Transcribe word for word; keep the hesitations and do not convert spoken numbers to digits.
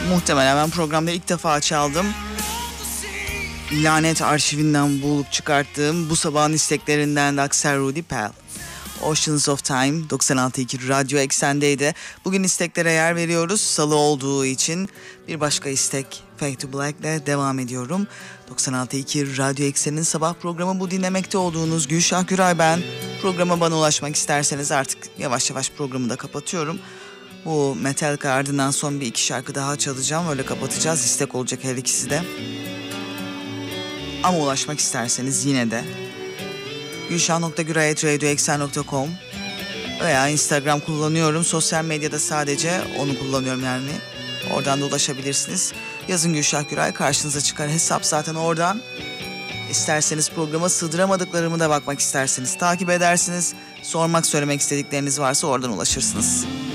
Muhtemelen ben programda ilk defa çaldım. Lanet arşivinden bulup çıkarttığım bu sabahın isteklerinden de Aksel Rudy Pell. Oceans of Time doksan altı nokta iki Radyo Eksen'deydi. Bugün isteklere yer veriyoruz. Salı olduğu için bir başka istek Fade to Black ile devam ediyorum. doksan altı nokta iki Radyo Eksen'in sabah programı bu, dinlemekte olduğunuz Gülşah Güray ben. Programa bana ulaşmak isterseniz artık yavaş yavaş programı da kapatıyorum. Bu Metallica ardından son bir iki şarkı daha çalacağım. Öyle kapatacağız. İstek olacak her ikisi de. Ama ulaşmak isterseniz yine de gülşah nokta güray et radyo eksen nokta com veya Instagram kullanıyorum. Sosyal medyada sadece onu kullanıyorum yani. Oradan da ulaşabilirsiniz. Yazın Gülşah Güray, karşınıza çıkar hesap zaten oradan. İsterseniz programa sığdıramadıklarımı da bakmak isterseniz takip edersiniz. Sormak, söylemek istedikleriniz varsa oradan ulaşırsınız.